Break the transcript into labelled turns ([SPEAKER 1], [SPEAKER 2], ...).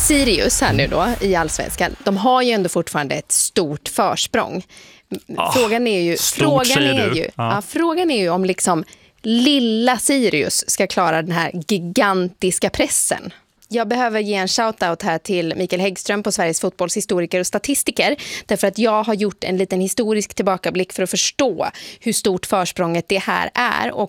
[SPEAKER 1] Sirius här nu då i Allsvenskan, de har ju ändå fortfarande ett stort försprång. Frågan är ju om liksom lilla Sirius ska klara den här gigantiska pressen. Jag behöver ge en shoutout här till Mikael Häggström på Sveriges fotbollshistoriker och statistiker. Därför att jag har gjort en liten historisk tillbakablick för att förstå hur stort försprånget det här är. Och